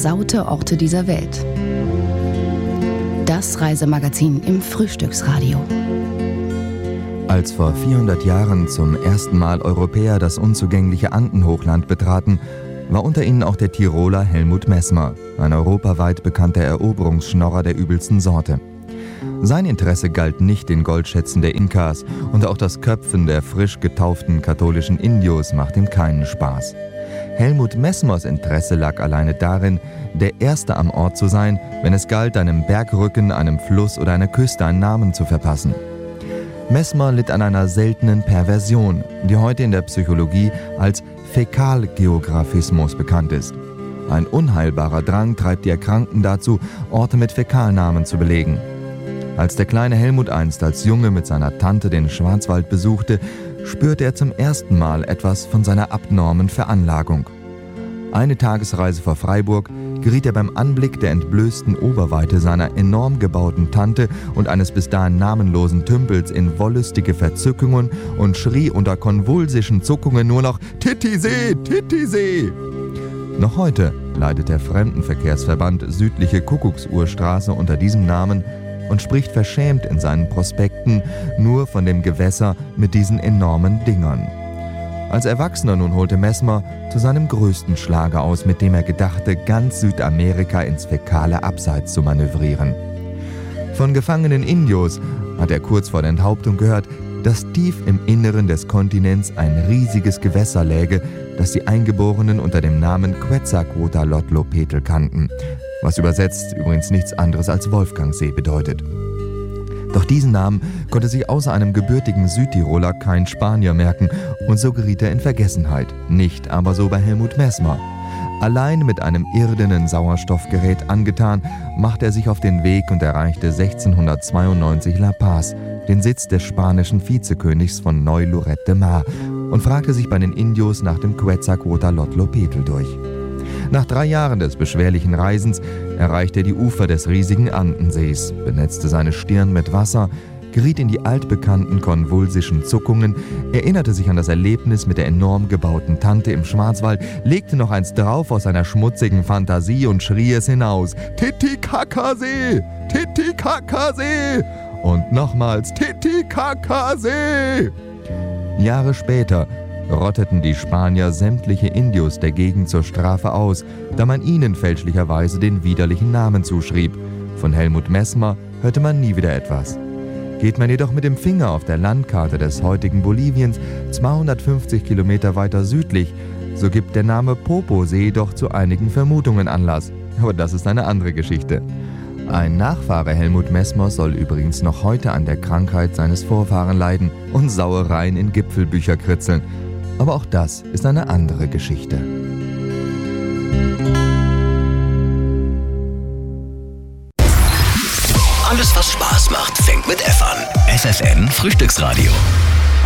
versaute Orte dieser Welt. Das Reisemagazin im Frühstücksradio. Als vor 400 Jahren zum ersten Mal Europäer das unzugängliche Andenhochland betraten, war unter ihnen auch der Tiroler Helmut Messmer, ein europaweit bekannter Eroberungsschnorrer der übelsten Sorte. Sein Interesse galt nicht den Goldschätzen der Inkas und auch das Köpfen der frisch getauften katholischen Indios macht ihm keinen Spaß. Helmut Messmers Interesse lag alleine darin, der Erste am Ort zu sein, wenn es galt, einem Bergrücken, einem Fluss oder einer Küste einen Namen zu verpassen. Messmer litt an einer seltenen Perversion, die heute in der Psychologie als Fäkalgeographismus bekannt ist. Ein unheilbarer Drang treibt die Erkrankten dazu, Orte mit Fäkalnamen zu belegen. Als der kleine Helmut einst als Junge mit seiner Tante den Schwarzwald besuchte, spürte er zum ersten Mal etwas von seiner abnormen Veranlagung. Eine Tagesreise vor Freiburg geriet er beim Anblick der entblößten Oberweite seiner enorm gebauten Tante und eines bis dahin namenlosen Tümpels in wollüstige Verzückungen und schrie unter konvulsischen Zuckungen nur noch »Titisee, Titisee!« Noch heute leidet der Fremdenverkehrsverband Südliche Kuckucksuhrstraße unter diesem Namen und spricht verschämt in seinen Prospekten nur von dem Gewässer mit diesen enormen Dingern. Als Erwachsener nun holte Messmer zu seinem größten Schlager aus, mit dem er gedachte, ganz Südamerika ins fäkale Abseits zu manövrieren. Von gefangenen Indios hat er kurz vor der Enthauptung gehört, dass tief im Inneren des Kontinents ein riesiges Gewässer läge, das die Eingeborenen unter dem Namen Quetzalcoatlötl kannten, was übersetzt übrigens nichts anderes als Wolfgangsee bedeutet. Doch diesen Namen konnte sich außer einem gebürtigen Südtiroler kein Spanier merken und so geriet er in Vergessenheit, nicht aber so bei Helmut Messmer. Allein mit einem irdenen Sauerstoffgerät angetan, machte er sich auf den Weg und erreichte 1692 La Paz, den Sitz des spanischen Vizekönigs von Neu-Lloret de Mar, und fragte sich bei den Indios nach dem Quetzalcoatlötl durch. Nach 3 Jahren des beschwerlichen Reisens erreichte er die Ufer des riesigen Andensees, benetzte seine Stirn mit Wasser, geriet in die altbekannten konvulsischen Zuckungen, erinnerte sich an das Erlebnis mit der enorm gebauten Tante im Schwarzwald, legte noch eins drauf aus seiner schmutzigen Fantasie und schrie es hinaus: Titicacasee! Titicacasee! Und nochmals Titicacasee! Jahre später rotteten die Spanier sämtliche Indios der Gegend zur Strafe aus, da man ihnen fälschlicherweise den widerlichen Namen zuschrieb. Von Helmut Messmer hörte man nie wieder etwas. Geht man jedoch mit dem Finger auf der Landkarte des heutigen Boliviens 250 Kilometer weiter südlich, so gibt der Name Poposee doch zu einigen Vermutungen Anlass. Aber das ist eine andere Geschichte. Ein Nachfahre Helmut Messmer soll übrigens noch heute an der Krankheit seines Vorfahren leiden und Sauereien in Gipfelbücher kritzeln. Aber auch das ist eine andere Geschichte. Alles, was Spaß macht, fängt mit F an. FFN Frühstücksradio.